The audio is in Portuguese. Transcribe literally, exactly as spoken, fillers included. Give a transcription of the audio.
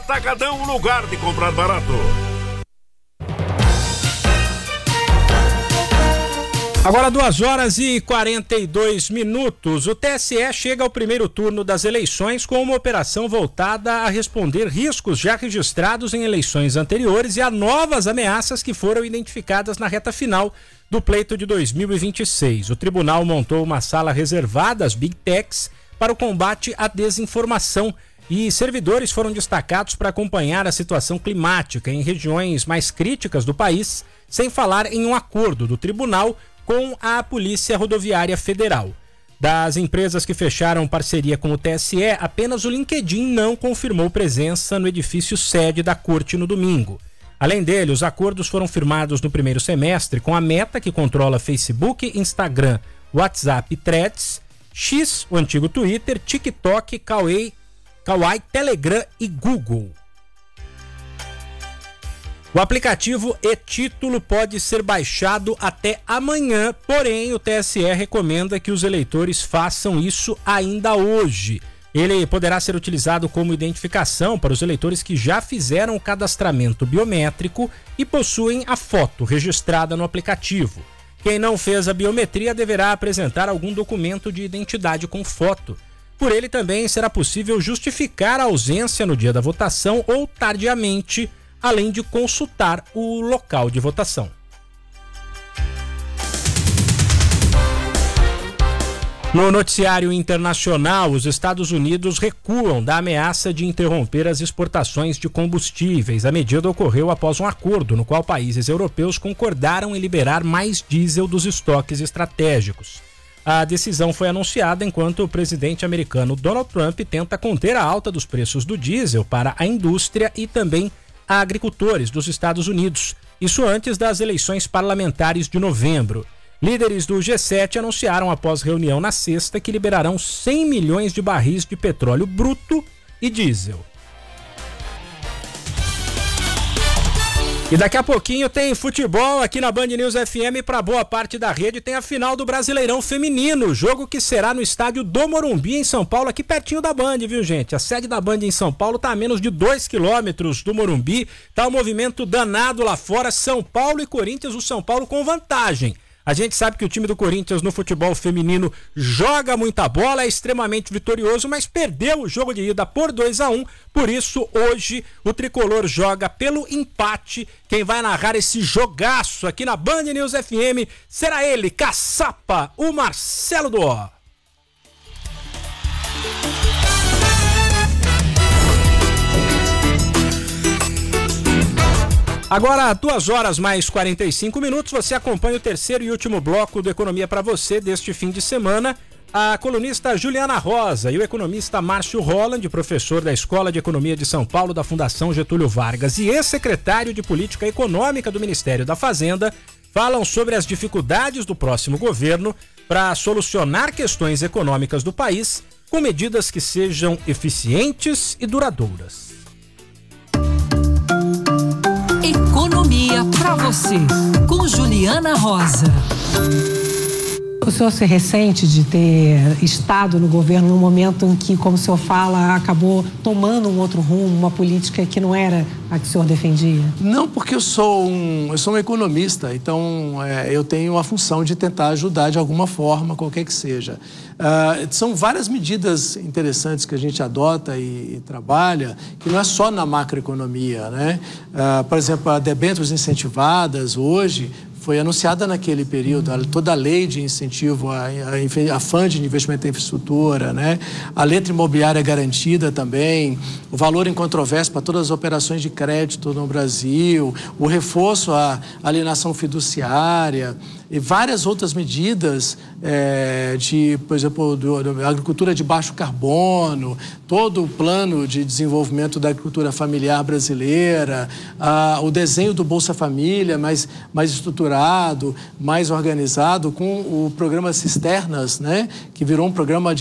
Atacadão, lugar de comprar barato. Agora duas horas e quarenta e dois minutos. O T S E chega ao primeiro turno das eleições com uma operação voltada a responder riscos já registrados em eleições anteriores e a novas ameaças que foram identificadas na reta final do pleito de dois mil e vinte e seis. O tribunal montou uma sala reservada às Big Techs para o combate à desinformação e servidores foram destacados para acompanhar a situação climática em regiões mais críticas do país, sem falar em um acordo do tribunal com a Polícia Rodoviária Federal. Das empresas que fecharam parceria com o T S E, apenas o LinkedIn não confirmou presença no edifício sede da Corte no domingo. Além dele, os acordos foram firmados no primeiro semestre com a Meta, que controla Facebook, Instagram, WhatsApp e Threads, X, o antigo Twitter, TikTok, Kawaii, Kawaii, Telegram e Google. O aplicativo e-Título pode ser baixado até amanhã, porém o T S E recomenda que os eleitores façam isso ainda hoje. Ele poderá ser utilizado como identificação para os eleitores que já fizeram o cadastramento biométrico e possuem a foto registrada no aplicativo. Quem não fez a biometria deverá apresentar algum documento de identidade com foto. Por ele também será possível justificar a ausência no dia da votação ou tardiamente, além de consultar o local de votação. No noticiário internacional, os Estados Unidos recuam da ameaça de interromper as exportações de combustíveis. A medida ocorreu após um acordo no qual países europeus concordaram em liberar mais diesel dos estoques estratégicos. A decisão foi anunciada enquanto o presidente americano Donald Trump tenta conter a alta dos preços do diesel para a indústria e também a agricultores dos Estados Unidos, isso antes das eleições parlamentares de novembro. Líderes do G sete anunciaram após reunião na sexta que liberarão cem milhões de barris de petróleo bruto e diesel. E daqui a pouquinho tem futebol aqui na Band News F M. Para boa parte da rede tem a final do Brasileirão Feminino, jogo que será no estádio do Morumbi em São Paulo, aqui pertinho da Band, viu gente? A sede da Band em São Paulo tá a menos de dois quilômetros do Morumbi, tá um movimento danado lá fora, São Paulo e Corinthians, o São Paulo com vantagem. A gente sabe que o time do Corinthians no futebol feminino joga muita bola, é extremamente vitorioso, mas perdeu o jogo de ida por dois a um. Por isso, hoje, o tricolor joga pelo empate. Quem vai narrar esse jogaço aqui na Band News F M será ele, Caçapa, o Marcelo Duó. Agora, duas horas mais quarenta e cinco minutos, você acompanha o terceiro e último bloco do Economia para você deste fim de semana. A colunista Juliana Rosa e o economista Márcio Holland, professor da Escola de Economia de São Paulo da Fundação Getúlio Vargas e ex-secretário de Política Econômica do Ministério da Fazenda, falam sobre as dificuldades do próximo governo para solucionar questões econômicas do país com medidas que sejam eficientes e duradouras. Economia para você, com Juliana Rosa. O senhor se ressente de ter estado no governo no momento em que, como o senhor fala, acabou tomando um outro rumo, uma política que não era a que o senhor defendia? Não, porque eu sou um, eu sou um economista, então é, eu tenho a função de tentar ajudar de alguma forma, qualquer que seja. Uh, são várias medidas interessantes que a gente adota e, e trabalha, que não é só na macroeconomia, né? Uh, por exemplo, a debêntures incentivadas hoje foi anunciada naquele período, toda a lei de incentivo a, a, a fundo de investimento em infraestrutura, né? A letra imobiliária garantida também, o valor em controvérsia para todas as operações de crédito no Brasil, o reforço à alienação fiduciária e várias outras medidas é, de, por exemplo, do, do, agricultura de baixo carbono, todo o plano de desenvolvimento da agricultura familiar brasileira, a, o desenho do Bolsa Família mais, mais estruturado, mais organizado, com o programa Cisternas, né, que virou um programa de